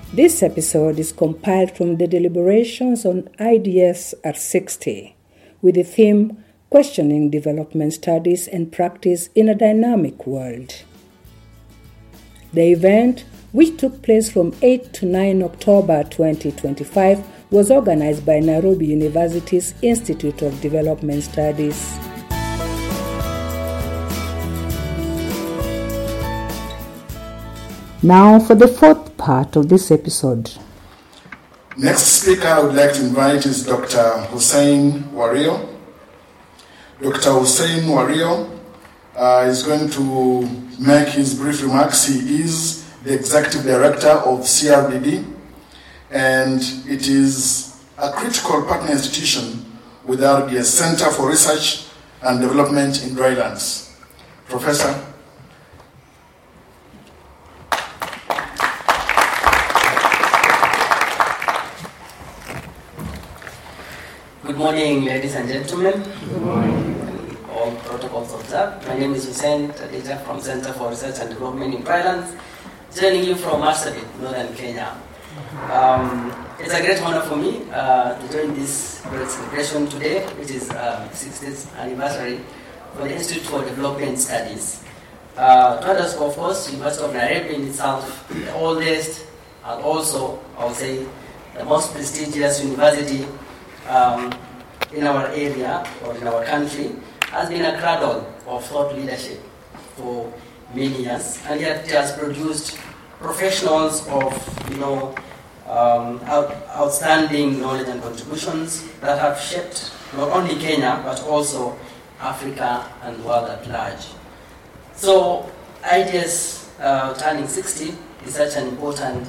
This episode is compiled from the deliberations on IDS at 60 with the theme Questioning Development Studies and Practice in a Dynamic World. The event, which took place from 8 to 9 October 2025, was organized by Nairobi University's Institute of Development Studies. Now for the fourth part of this episode. Next speaker I would like to invite is Dr. Hussein Wario. Dr. Hussein Wario is going to make his brief remarks. He is the Executive Director of CRDD, and it is a critical partner institution with the Center for Research and Development in Drylands. Professor. Good morning, ladies and gentlemen. Good morning. All protocols observed. My name is Hussein Tadija from Center for Research and Development in Drylands, joining you from Marsabit, Northern Kenya. It's a great honor for me to join this great celebration today, which is 60th anniversary for the Institute for Development Studies. To others, of course, University of Nairobi in itself, the oldest and also, I would say, the most prestigious university in our area or in our country, has been a cradle of thought leadership for many years, and yet it has produced professionals of outstanding knowledge and contributions that have shaped not only Kenya but also Africa and the world at large. So IDS turning 60 is such an important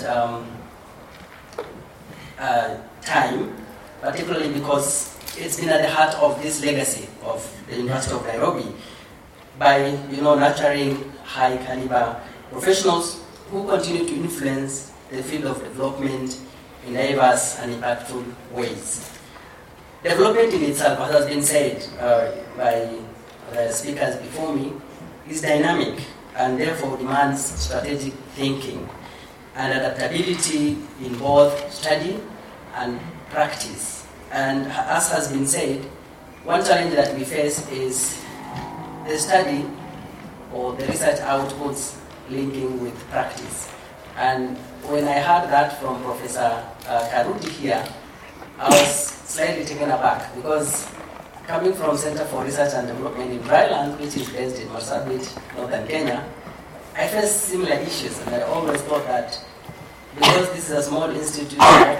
time, particularly because it's been at the heart of this legacy of the University of Nairobi by nurturing high caliber professionals who continue to influence the field of development in diverse and impactful ways. Development in itself, as has been said by the speakers before me, is dynamic and therefore demands strategic thinking and adaptability in both study and practice. And as has been said, one challenge that we face is the study or the research outputs linking with practice. And when I heard that from Professor Karuti here, I was slightly taken aback because coming from Center for Research and Development in Drylands, which is based in Marsabit, Northern Kenya, I faced similar issues, and I always thought that because this is a small institute,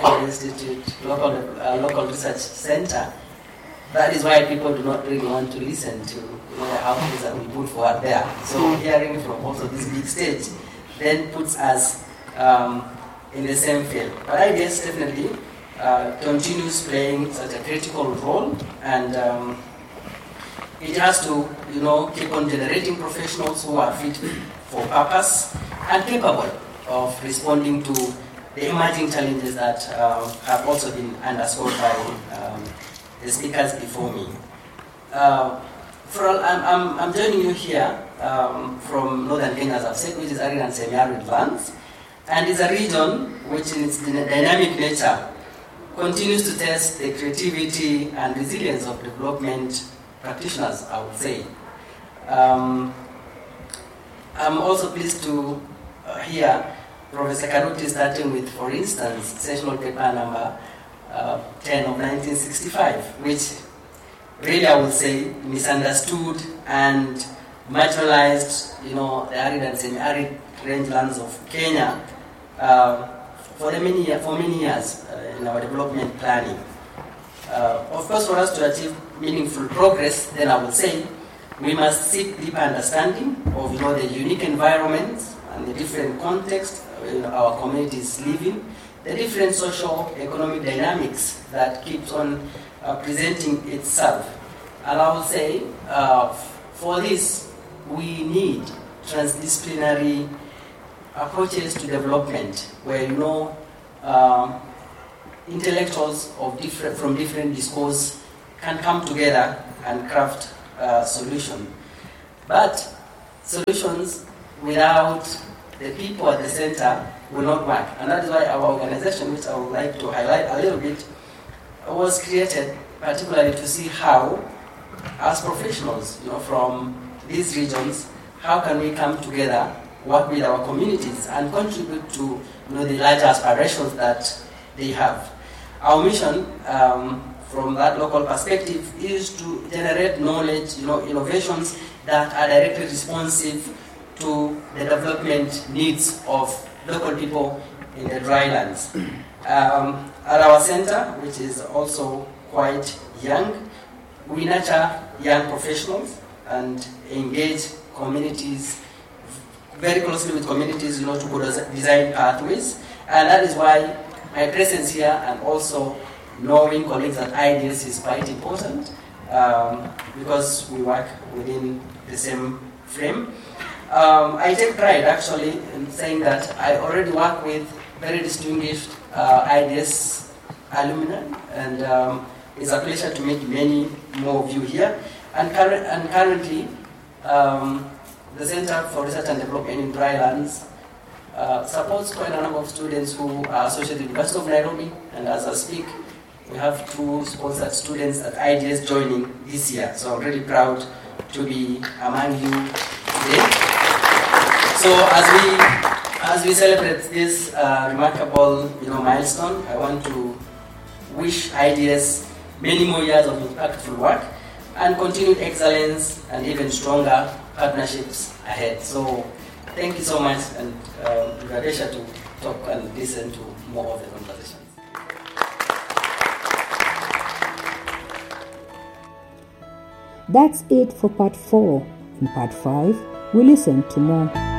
local research center, that is why people do not really want to listen to how things are being put forward there. So hearing from also this big stage then puts us in the same field. But IDS definitely continues playing such a critical role, and it has to keep on generating professionals who are fit for purpose and capable of responding to the emerging challenges that have also been underscored by the speakers before me. I'm joining you here from Northern Kenya, as I've said, which is arid and semi-arid lands, and it's a region which in its dynamic nature continues to test the creativity and resilience of development practitioners, I would say. I'm also pleased to hear Professor Karuti starting with, for instance, sessional paper number 10 of 1965, which really, I would say, misunderstood and marginalized, the arid and semi-arid rangelands of Kenya for many years in our development planning. Of course, for us to achieve meaningful progress, then I would say we must seek deeper understanding of the unique environments and the different contexts our communities live in, the different social economic dynamics that keeps on presenting itself. And I would say for this we need transdisciplinary approaches to development where intellectuals from different discourses can come together and craft a solution. But solutions without the people at the center will not work. And that is why our organization, which I would like to highlight a little bit, was created particularly to see how, as professionals, from these regions, how can we come together, work with our communities, and contribute to the larger aspirations that they have. Our mission, from that local perspective, is to generate knowledge, innovations that are directly responsive to the development needs of local people in the drylands. At our center, which is also quite young, we nurture young professionals and engage communities very closely with communities, to design pathways. And that is why my presence here and also knowing colleagues at IDS is quite important, because we work within the same frame. I take pride actually in saying that I already work with very distinguished IDS alumni, and it's a pleasure to meet many more of you here. And currently, the Center for Research and Development in Drylands supports quite a number of students who are associated with the University of Nairobi, and as I speak, we have 2 sponsored students at IDS joining this year. So I'm really proud to be among you today. So as we celebrate this remarkable milestone, I want to wish IDS many more years of impactful work and continued excellence and even stronger partnerships ahead. So thank you so much, and we are pleasure to talk and listen to more of the conversations. That's it for part 4. In part 5, we listen to more.